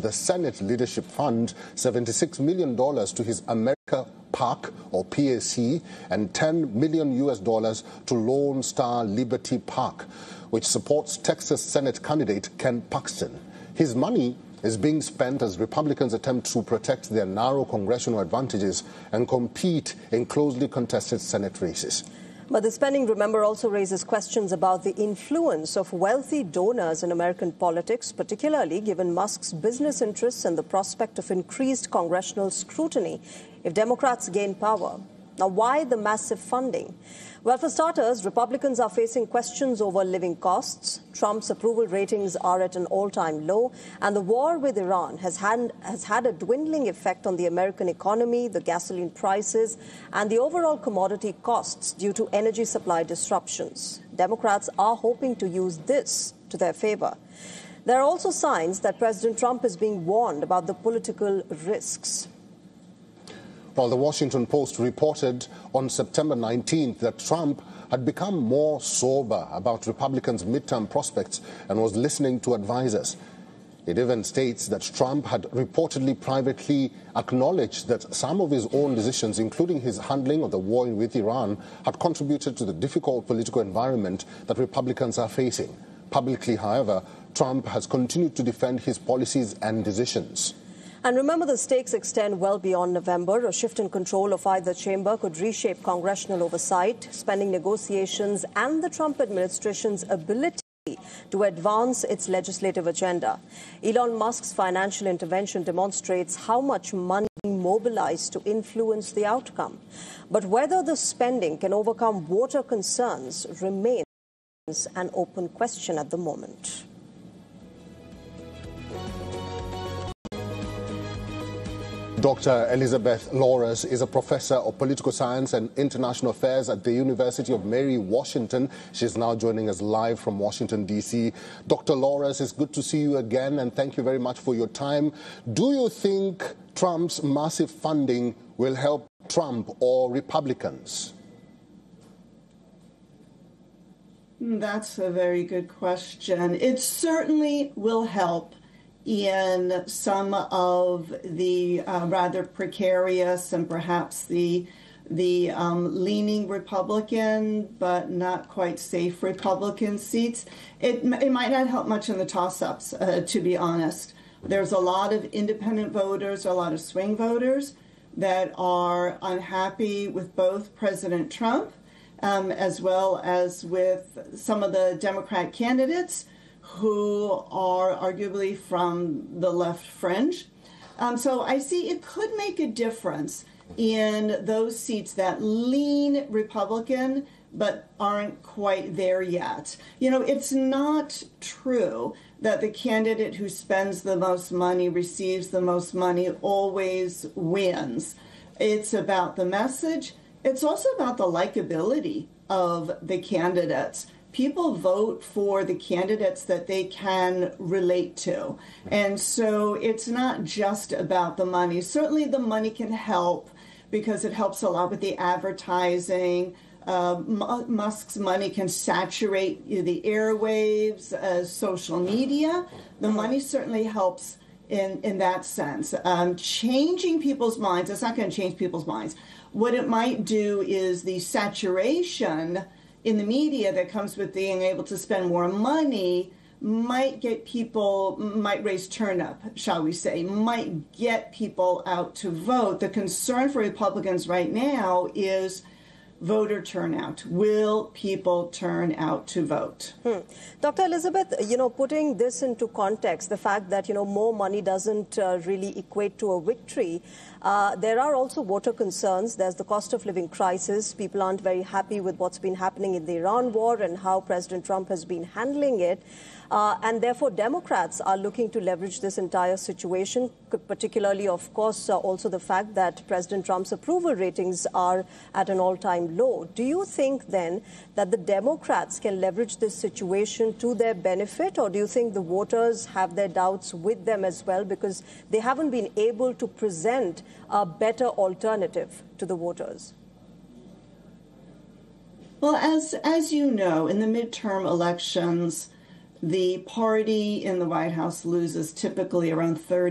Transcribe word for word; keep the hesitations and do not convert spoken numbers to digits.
the Senate Leadership Fund seventy-six million dollars to his America PAC, or P A C, and ten million U S dollars to Lone Star Liberty PAC, which supports Texas Senate candidate Ken Paxton. His money is being spent as Republicans attempt to protect their narrow congressional advantages and compete in closely contested Senate races. But the spending, remember, also raises questions about the influence of wealthy donors in American politics, particularly given Musk's business interests and the prospect of increased congressional scrutiny if Democrats gain power. Now, why the massive funding? Well, for starters, Republicans are facing questions over living costs. Trump's approval ratings are at an all-time low, and the war with Iran has had, has had a dwindling effect on the American economy, the gasoline prices, and the overall commodity costs due to energy supply disruptions. Democrats are hoping to use this to their favor. There are also signs that President Trump is being warned about the political risks. Well, the Washington Post reported on September nineteenth that Trump had become more sober about Republicans' midterm prospects and was listening to advisers. It even states that Trump had reportedly privately acknowledged that some of his own decisions, including his handling of the war with Iran, had contributed to the difficult political environment that Republicans are facing. Publicly, however, Trump has continued to defend his policies and decisions. And remember, the stakes extend well beyond November. A shift in control of either chamber could reshape congressional oversight, spending negotiations, and the Trump administration's ability to advance its legislative agenda. Elon Musk's financial intervention demonstrates how much money is being mobilized to influence the outcome. But whether the spending can overcome water concerns remains an open question at the moment. Doctor Elizabeth Lawrence is a professor of political science and international affairs at the University of Mary Washington. She's now joining us live from Washington, D C Doctor Lawrence, it's good to see you again, and thank you very much for your time. Do you think Trump's massive funding will help Trump or Republicans? That's a very good question. It certainly will help in some of the uh, rather precarious and perhaps the the um, leaning Republican but not quite safe Republican seats. It, it might not help much in the toss-ups, uh, to be honest. There's a lot of independent voters, a lot of swing voters that are unhappy with both President Trump um, as well as with some of the Democrat candidates who are arguably from the left fringe. Um, so I see it could make a difference in those seats that lean Republican but aren't quite there yet. You know, it's not true that the candidate who spends the most money, receives the most money, always wins. It's about the message. It's also about the likability of the candidates. People vote for the candidates that they can relate to. And so it's not just about the money. Certainly the money can help because it helps a lot with the advertising. Uh, Musk's money can saturate the airwaves, uh, social media. The money certainly helps in, in that sense. Um, changing people's minds, it's not going to change people's minds. What it might do is the saturation in the media that comes with being able to spend more money might get people, might raise turnout, shall we say, might get people out to vote. The concern for Republicans right now is voter turnout. Will people turn out to vote? Hmm. Doctor Elizabeth, you know, putting this into context, the fact that, you know, more money doesn't uh, really equate to a victory, uh, there are also water concerns. There's the cost of living crisis. People aren't very happy with what's been happening in the Iran war and how President Trump has been handling it. Uh, and therefore, Democrats are looking to leverage this entire situation, particularly, of course, uh, also the fact that President Trump's approval ratings are at an all-time low. Do you think, then, that the Democrats can leverage this situation to their benefit, or do you think the voters have their doubts with them as well because they haven't been able to present a better alternative to the voters? Well, as, as you know, in the midterm elections, the party in the White House loses typically around thirty